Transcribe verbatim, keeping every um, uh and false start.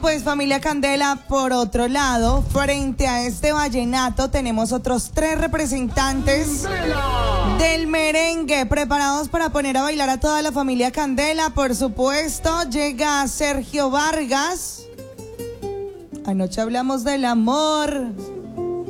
pues familia Candela, por otro lado, frente a este vallenato tenemos otros tres representantes del merengue preparados para poner a bailar a toda la familia Candela. Por supuesto, llega Sergio Vargas. Anoche hablamos del amor.